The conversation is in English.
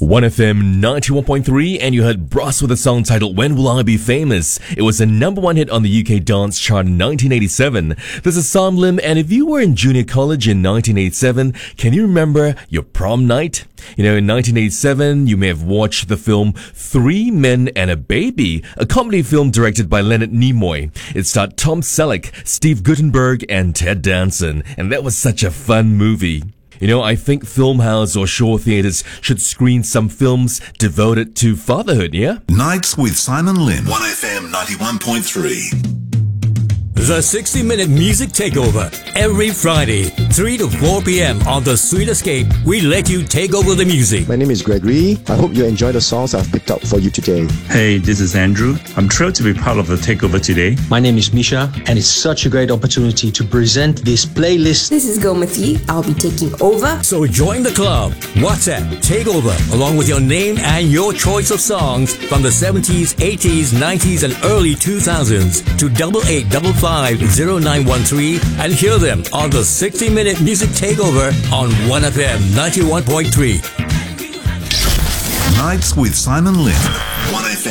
1FM 91.3, and you heard Bros with a song titled When Will I Be Famous? It was a number one hit on the UK dance chart in 1987. This is Sam Lim, and if you were in junior college in 1987, can you remember your prom night? You know, in 1987, you may have watched the film Three Men and a Baby, a comedy film directed by Leonard Nimoy. It starred Tom Selleck, Steve Guttenberg, and Ted Danson, and that was such a fun movie. You know, I think Filmhouse or Shaw Theatres should screen some films devoted to fatherhood, yeah? Nights with Simon Lim. 1FM 91.3. The 60-minute music takeover every Friday, 3 to 4 p.m. on The Sweet Escape. We let you take over the music. My name is Gregory. I hope you enjoy the songs I've picked up for you today. Hey, this is Andrew. I'm thrilled to be part of the takeover today. My name is Misha, and it's such a great opportunity to present this playlist. This is Gomati. I'll be taking over. So join the club. WhatsApp Takeover along with your name and your choice of songs from the 70s, 80s, 90s, and early 2000s to 88550913 and hear them on the 60-minute music takeover on 1FM 91.3. Nights with Simon Lim. 1FM.